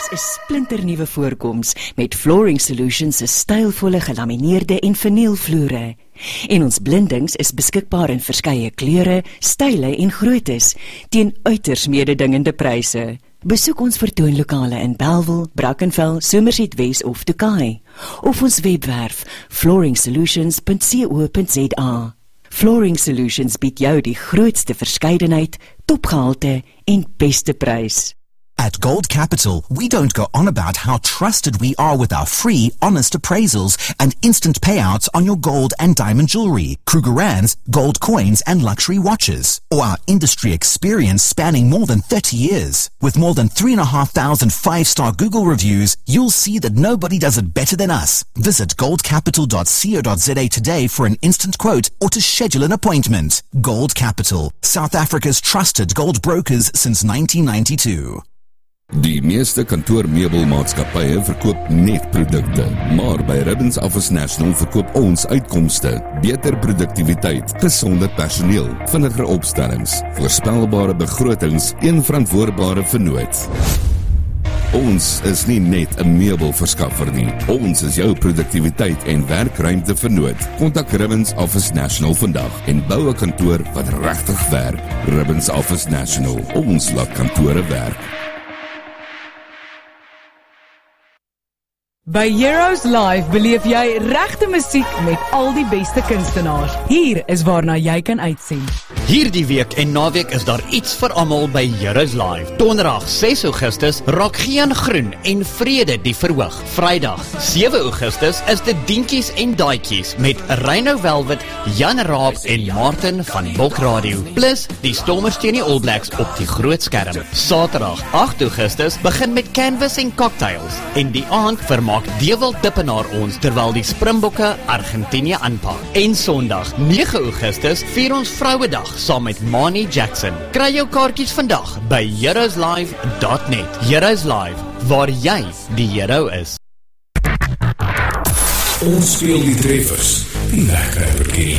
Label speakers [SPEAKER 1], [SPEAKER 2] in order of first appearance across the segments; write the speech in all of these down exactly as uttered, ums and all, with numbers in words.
[SPEAKER 1] is 'n splinternuwe voorkoms met Flooring Solutions se stylvolle gelamineerde en vernielvloere. En ons blindings is beskikbaar in verskeie kleure, style en groottes teen uiters mededingende pryse. Besoek ons vertoonlokale in Bellville, Brackenfell, Somerset West of Tokai of ons webwerf flooring solutions punt co punt za. Flooring Solutions bied jou die grootste verskeidenheid, topgehalte en beste prys.
[SPEAKER 2] At Gold Capital, we don't go on about how trusted we are with our free, honest appraisals and instant payouts on your gold and diamond jewelry, Krugerrands, gold coins and luxury watches, or our industry experience spanning more than thirty years. With more than three and a half thousand five-star Google reviews, you'll see that nobody does it better than us. Visit gold capital dot co dot za today for an instant quote or to schedule an appointment. Gold Capital, South Africa's trusted gold brokers since nineteen ninety-two.
[SPEAKER 3] Die meeste kantoormeubelmaatskappye verkoop net produkte, maar by Ribbons Office National verkoop ons uitkomste, beter produktiwiteit, gesonder personeel, vinniger opstellings, voorspelbare begrotings, een verantwoordbare vennoot. Ons is nie net 'n meubelverskaffer nie, ons is jou produktiwiteit en werkruimte vennoot. Kontak Ribbons Office National vandag en bou 'n kantoor wat regtig werk. Ribbons Office National, ons laat kantore werk.
[SPEAKER 4] By Heroes Live beleef jy regte musiek met al die beste kunstenaars. Hier is waarna jy kan uitsien.
[SPEAKER 5] Hierdie week en naweek is daar iets vir almal by Heroes Live. Donderdag ses Augustus raak geen groen en vrede die verhoog. Vrydag sewe Augustus is dit Dientjies en Daaitjies met Rhino Velvet, Jan Raab en Martin van Bulk Radio. Plus die Stormers teen die All Blacks op die groot skerm. Saterdag agt Augustus begin met Canvas en Cocktails en die aand vermaak Dewald Dippenaar ons terwyl die Springbokke Argentinië aanpak. En Sondag nege Augustus vier ons Vrouedag saam met Mani Jackson. Kry jou kaartjies vandag by heroes live dot net. Heroes Live, waar jy die hero is.
[SPEAKER 6] Ons speel die treffers, die wegkruiperkie.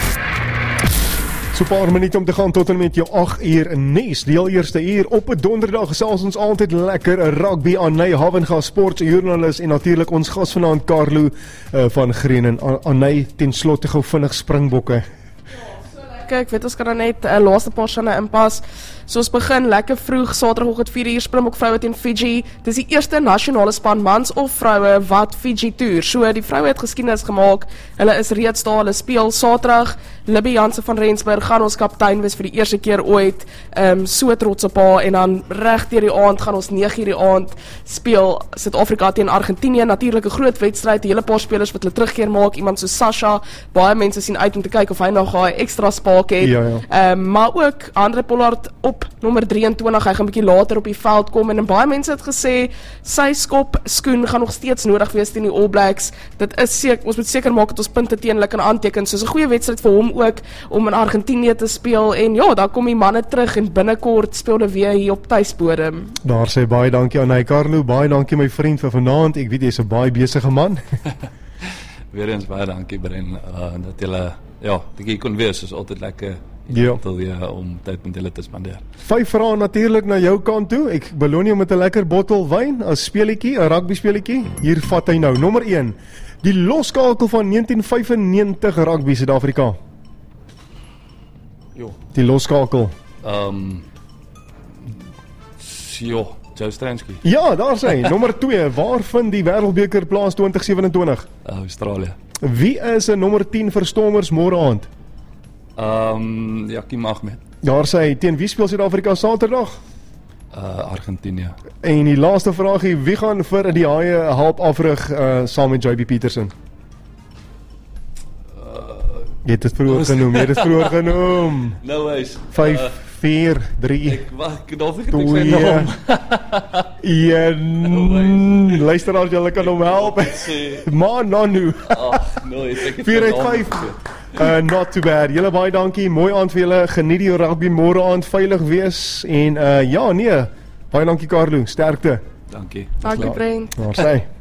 [SPEAKER 7] So paar minuut om te gaan tot en met jou agt uur nes, deel eerste uur op 'n donderdag gesels ons altyd lekker rugby aan Anay Havenga, sportjoernalis en natuurlik ons gas vanaand Carlo uh, van Greenen. Anay, ten slotte gou vinnig Springbokke.
[SPEAKER 8] Ek weet ons kan dan net 'n uh, laaste paar sinne inpas. So ons begin lekker vroeg Saterdagoggend vier uur Springbok vroue teen Fiji. Dis die eerste nasionale span mans of vroue wat Fiji toer. So die vroue het geskiedenis gemaak. Hulle is reeds daar, hulle speel Saterdag. Libby Jansen van Rensburg gaan ons kaptein wees vir die eerste keer ooit. Um, so trots op haar en dan reg deur die aand gaan ons nege uur die aand speel Suid-Afrika teen Argentinië. Natuurlik 'n groot wedstryd, 'n hele paar spelers wat hulle terugkeer maak. Iemand so Sasha, baie mense sien uit om te kyk of hy nog daai ekstra spark het.
[SPEAKER 7] Ja, ja.
[SPEAKER 8] Um, maar ook Andre Pollard op nommer drieëntwintig, hy gaan 'n bietjie later op die veld kom en, en baie mense het gesê sy skop skoen gaan nog steeds nodig wees teen die All Blacks. Dit is seker, ons moet seker maak dat ons punte teen hulle kan aanteken. So 'n goeie wedstryd vir hom ook om in Argentinië te speel en ja, daar kom die manne terug en binnekort speel hulle weer hier op tuisbodem.
[SPEAKER 7] Daar sê baie dankie aan hy Carlo, baie dankie my vriend vir vanaand. Ek weet jy's 'n baie besige man.
[SPEAKER 9] Weereens baie dankie Bren, uh, dat julle ja, dat jy kon wees, is altyd lekker.
[SPEAKER 7] Ja.
[SPEAKER 9] Ja, om tyd met julle te spandeer.
[SPEAKER 7] Vyf vrae natuurlik na jou kant toe. Ek beloon jou met 'n lekker bottel wyn as speletjie, 'n rugby speletjie. Hier vat hy nou. Nommer een. Die loskakel van negentien vyfennegentig rugby Suid-Afrika.
[SPEAKER 9] Jo.
[SPEAKER 7] Die loskakel.
[SPEAKER 9] Ehm um, Jo, Joe Stransky.
[SPEAKER 7] Ja, daar sê hy. Nommer twee. Waar vind die Wêreldbeker plaas twintig sewenentwintig?
[SPEAKER 9] Uh, Australië.
[SPEAKER 7] Wie is 'n nommer tien vir Stormers môre aand?
[SPEAKER 9] Ehm um, Jakim Ahmed.
[SPEAKER 7] Daar sê hy, teen wie speel Suid-Afrika Saterdag?
[SPEAKER 9] Uh, Argentinië.
[SPEAKER 7] En die laaste vraagie, wie gaan vir die Haie help afrig uh, saam met J B Peterson? Uh, jy het dit vroeër genoem, jy het dit vroeër genoem.
[SPEAKER 9] No ways.
[SPEAKER 7] vyf, vier, drie,
[SPEAKER 9] Ek wag, ek dink ek het sy naam.
[SPEAKER 7] een, luisteraars, julle kan hom help. Maar Nanu.
[SPEAKER 9] Ag, nee, ek het
[SPEAKER 7] vier uit vyf. Uh, not too bad. Julle baie dankie. Mooi aand vir julle. Geniet die rugby môre aand, veilig wees en uh, ja, nee. Baie dankie Carlo. Sterkte.
[SPEAKER 9] Dankie.
[SPEAKER 8] Dankie Brent.
[SPEAKER 7] Daar sê